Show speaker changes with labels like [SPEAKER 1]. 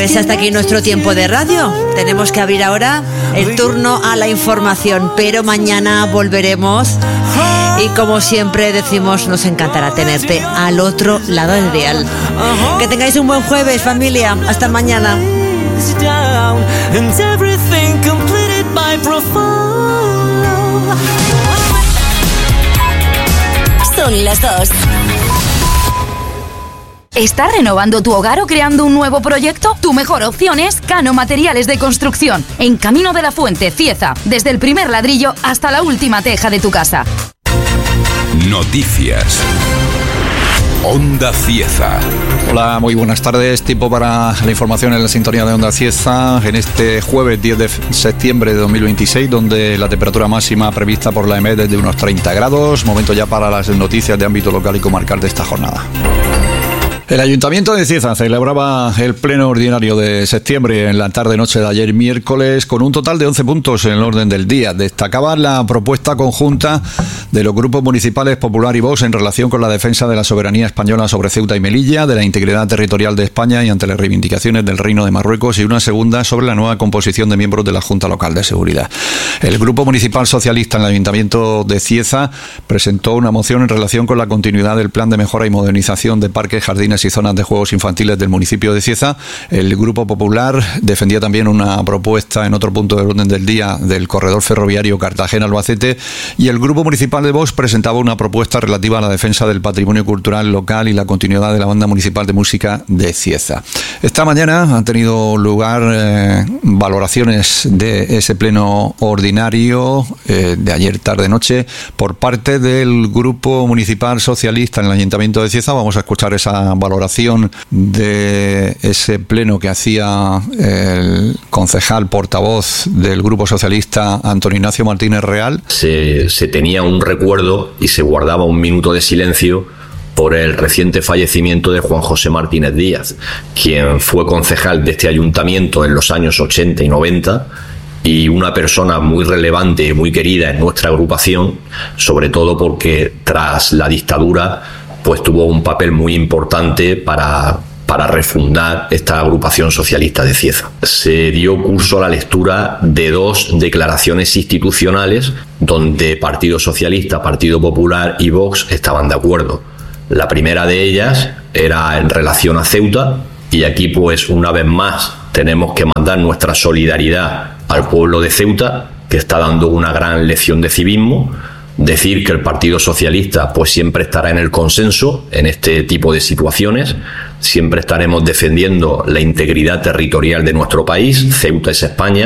[SPEAKER 1] Pues hasta aquí nuestro tiempo de radio. Tenemos que abrir ahora el turno a la información, pero mañana volveremos y como siempre decimos, nos encantará tenerte al otro lado del dial. Que tengáis un buen jueves, familia. Hasta mañana.
[SPEAKER 2] Son las 2. ¿Estás renovando tu hogar o creando un nuevo proyecto? Tu mejor opción es Cano Materiales de Construcción, en Camino de la Fuente, Cieza, desde el primer ladrillo hasta la última teja de tu casa.
[SPEAKER 3] Noticias. Onda Cieza.
[SPEAKER 4] Hola, muy buenas tardes. Tiempo para la información en la sintonía de Onda Cieza en este jueves 10 de septiembre de 2026, donde la temperatura máxima prevista por la EMET es de unos 30 grados. Momento ya para las noticias de ámbito local y comarcal de esta jornada. El Ayuntamiento de Cieza celebraba el pleno ordinario de septiembre en la tarde-noche de ayer miércoles con un total de 11 puntos en el orden del día. Destacaba la propuesta conjunta de los grupos municipales Popular y Vox en relación con la defensa de la soberanía española sobre Ceuta y Melilla, de la integridad territorial de España y ante las reivindicaciones del Reino de Marruecos, y una segunda sobre la nueva composición de miembros de la Junta Local de Seguridad. El Grupo Municipal Socialista en el Ayuntamiento de Cieza presentó una moción en relación con la continuidad del plan de mejora y modernización de parques, jardines y zonas de juegos infantiles del municipio de Cieza. El Grupo Popular defendía también una propuesta en otro punto del orden del día del corredor ferroviario Cartagena-Albacete, y el Grupo Municipal de Vox presentaba una propuesta relativa a la defensa del patrimonio cultural local y la continuidad de la Banda Municipal de Música de Cieza. Esta mañana han tenido lugar valoraciones de ese pleno ordinario de ayer tarde-noche por parte del Grupo Municipal Socialista en el Ayuntamiento de Cieza. Vamos a escuchar esa valoración de ese pleno que hacía el concejal portavoz del Grupo Socialista, Antonio Ignacio Martínez Real.
[SPEAKER 5] Se tenía un recuerdo y se guardaba un minuto de silencio por el reciente fallecimiento de Juan José Martínez Díaz, quien fue concejal de este ayuntamiento en los años 80 y 90 y una persona muy relevante y muy querida en nuestra agrupación, sobre todo porque tras la dictadura pues tuvo un papel muy importante para refundar esta agrupación socialista de Cieza. Se dio curso a la lectura de 2 declaraciones institucionales donde Partido Socialista, Partido Popular y Vox estaban de acuerdo. La primera de ellas era en relación a Ceuta, y aquí pues una vez más tenemos que mandar nuestra solidaridad al pueblo de Ceuta, que está dando una gran lección de civismo. Decir que el Partido Socialista pues siempre estará en el consenso en este tipo de situaciones, siempre estaremos defendiendo la integridad territorial de nuestro país. Ceuta es España.